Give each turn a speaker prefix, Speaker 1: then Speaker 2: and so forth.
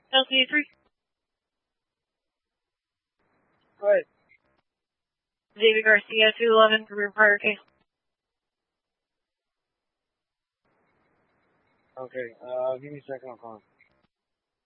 Speaker 1: LCA3.
Speaker 2: Go ahead.
Speaker 1: David Garcia, 211, career prior case.
Speaker 2: Okay, give me a second, I'll call him.